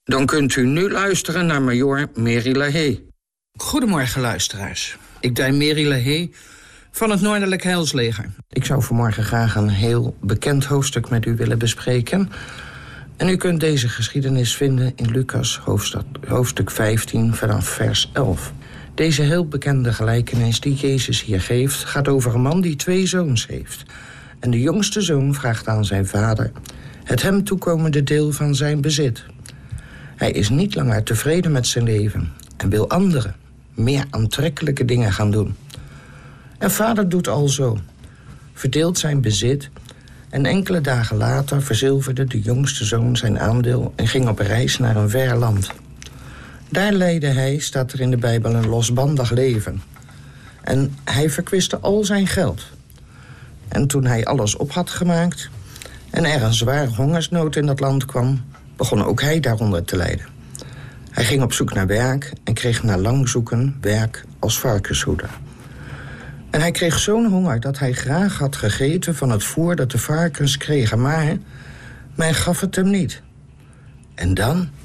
Dan kunt u nu luisteren naar majoor Mary LaHaye. Goedemorgen, luisteraars. Ik ben Mary LaHaye van het Noordelijk Heilsleger. Ik zou vanmorgen graag een heel bekend hoofdstuk met u willen bespreken. En u kunt deze geschiedenis vinden in Lucas hoofdstuk 15 vanaf vers 11. Deze heel bekende gelijkenis die Jezus hier geeft gaat over een man die 2 zoons heeft. En de jongste zoon vraagt aan zijn vader het hem toekomende deel van zijn bezit. Hij is niet langer tevreden met zijn leven en wil andere, meer aantrekkelijke dingen gaan doen. En vader doet alzo, verdeelt zijn bezit en enkele dagen later verzilverde de jongste zoon zijn aandeel en ging op reis naar een ver land. Daar leidde hij, staat er in de Bijbel, een losbandig leven. En hij verkwiste al zijn geld. En toen hij alles op had gemaakt en er een zware hongersnood in dat land kwam, begon ook hij daaronder te lijden. Hij ging op zoek naar werk en kreeg na lang zoeken werk als varkenshoeder. En hij kreeg zo'n honger dat hij graag had gegeten van het voer dat de varkens kregen, maar men gaf het hem niet. En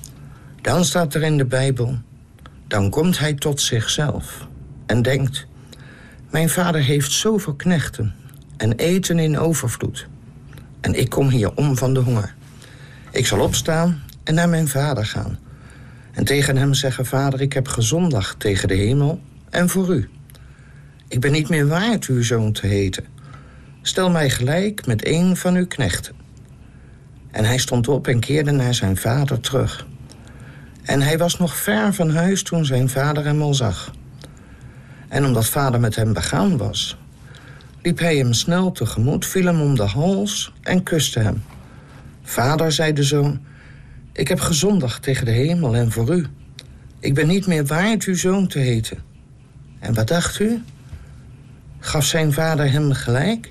dan staat er in de Bijbel, dan komt hij tot zichzelf en denkt, mijn vader heeft zoveel knechten en eten in overvloed. En ik kom hier om van de honger. Ik zal opstaan en naar mijn vader gaan. En tegen hem zeggen, vader, ik heb gezondigd tegen de hemel en voor u. Ik ben niet meer waard uw zoon te heten. Stel mij gelijk met een van uw knechten. En hij stond op en keerde naar zijn vader terug. En hij was nog ver van huis toen zijn vader hem al zag. En omdat vader met hem begaan was, liep hij hem snel tegemoet, viel hem om de hals en kuste hem. Vader, zei de zoon, ik heb gezondigd tegen de hemel en voor u. Ik ben niet meer waard uw zoon te heten. En wat dacht u? Gaf zijn vader hem gelijk?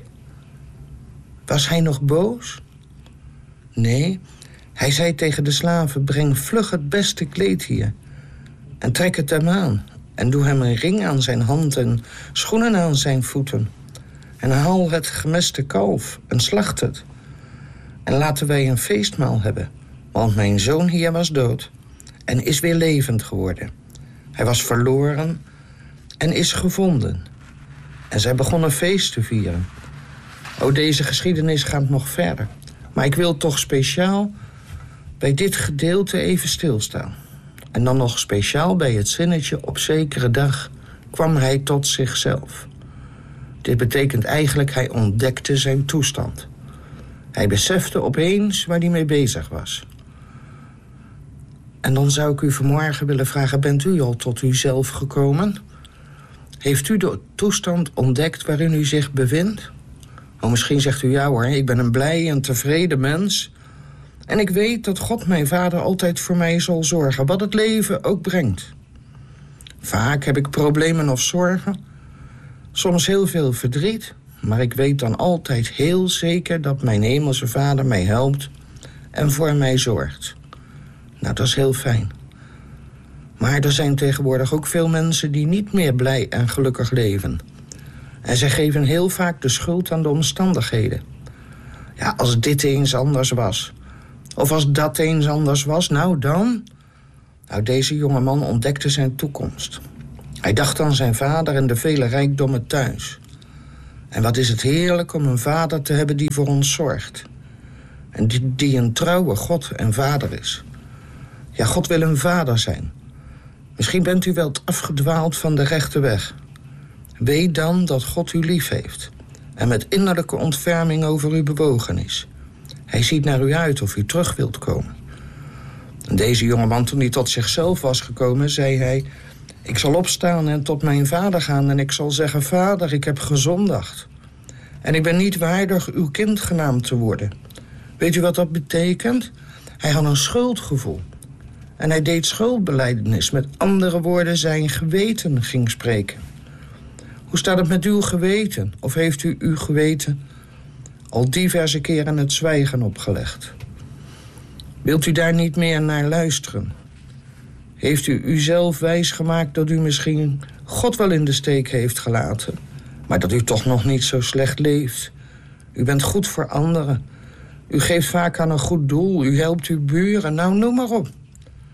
Was hij nog boos? Nee, hij zei tegen de slaven, breng vlug het beste kleed hier. En trek het hem aan. En doe hem een ring aan zijn hand en schoenen aan zijn voeten. En haal het gemeste kalf en slacht het. En laten wij een feestmaal hebben. Want mijn zoon hier was dood en is weer levend geworden. Hij was verloren en is gevonden. En zij begonnen feest te vieren. O, deze geschiedenis gaat nog verder. Maar ik wil toch speciaal bij dit gedeelte even stilstaan. En dan nog speciaal bij het zinnetje, op zekere dag kwam hij tot zichzelf. Dit betekent eigenlijk, hij ontdekte zijn toestand. Hij besefte opeens waar hij mee bezig was. En dan zou ik u vanmorgen willen vragen, bent u al tot uzelf gekomen? Heeft u de toestand ontdekt waarin u zich bevindt? Oh, misschien zegt u, ja hoor, ik ben een blij en tevreden mens. En ik weet dat God, mijn vader, altijd voor mij zal zorgen, wat het leven ook brengt. Vaak heb ik problemen of zorgen, soms heel veel verdriet, maar ik weet dan altijd heel zeker dat mijn hemelse vader mij helpt en voor mij zorgt. Nou, dat is heel fijn. Maar er zijn tegenwoordig ook veel mensen die niet meer blij en gelukkig leven. En zij geven heel vaak de schuld aan de omstandigheden. Ja, als dit eens anders was. Of als dat eens anders was, nou dan. Nou, deze jonge man ontdekte zijn toekomst. Hij dacht aan zijn vader en de vele rijkdommen thuis. En wat is het heerlijk om een vader te hebben die voor ons zorgt. En die een trouwe God en vader is. Ja, God wil een vader zijn. Misschien bent u wel afgedwaald van de rechte weg. Weet dan dat God u lief heeft en met innerlijke ontferming over u bewogen is. Hij ziet naar u uit of u terug wilt komen. En deze jongeman, toen hij tot zichzelf was gekomen, zei hij, ik zal opstaan en tot mijn vader gaan en ik zal zeggen, vader, ik heb gezondigd. En ik ben niet waardig uw kind genaamd te worden. Weet u wat dat betekent? Hij had een schuldgevoel. En hij deed schuldbelijdenis. Met andere woorden, zijn geweten ging spreken. Hoe staat het met uw geweten? Of heeft u uw geweten al diverse keren het zwijgen opgelegd? Wilt u daar niet meer naar luisteren? Heeft u uzelf wijsgemaakt dat u misschien God wel in de steek heeft gelaten, maar dat u toch nog niet zo slecht leeft? U bent goed voor anderen. U geeft vaak aan een goed doel. U helpt uw buren. Nou, noem maar op.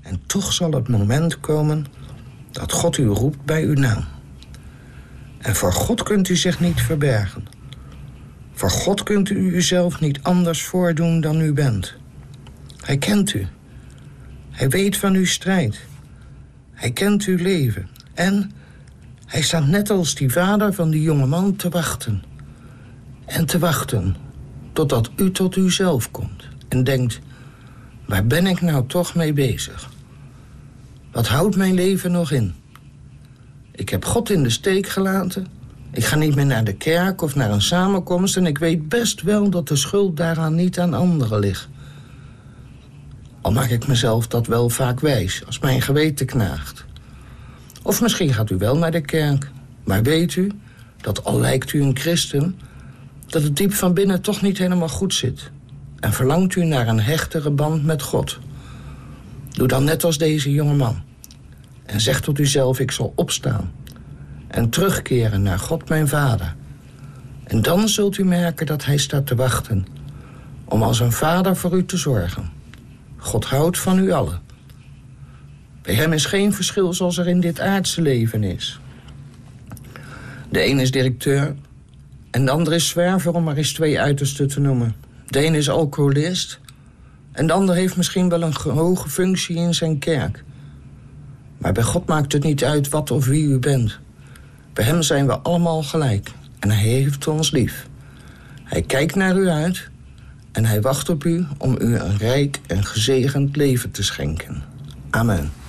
En toch zal het moment komen dat God u roept bij uw naam. En voor God kunt u zich niet verbergen. Voor God kunt u uzelf niet anders voordoen dan u bent. Hij kent u. Hij weet van uw strijd. Hij kent uw leven. En hij staat net als die vader van die jonge man te wachten. En te wachten totdat u tot uzelf komt. En denkt, waar ben ik nou toch mee bezig? Wat houdt mijn leven nog in? Ik heb God in de steek gelaten. Ik ga niet meer naar de kerk of naar een samenkomst. En ik weet best wel dat de schuld daaraan niet aan anderen ligt. Al maak ik mezelf dat wel vaak wijs, als mijn geweten knaagt. Of misschien gaat u wel naar de kerk. Maar weet u, dat al lijkt u een christen, dat het diep van binnen toch niet helemaal goed zit. En verlangt u naar een hechtere band met God. Doe dan net als deze jonge man. En zeg tot uzelf, ik zal opstaan. En terugkeren naar God mijn vader. En dan zult u merken dat hij staat te wachten. Om als een vader voor u te zorgen. God houdt van u allen. Bij hem is geen verschil zoals er in dit aardse leven is. De een is directeur en de ander is zwerver, om maar eens 2 uitersten te noemen. De een is alcoholist en de ander heeft misschien wel een hoge functie in zijn kerk. Maar bij God maakt het niet uit wat of wie u bent. Bij hem zijn we allemaal gelijk en hij heeft ons lief. Hij kijkt naar u uit en hij wacht op u om u een rijk en gezegend leven te schenken. Amen.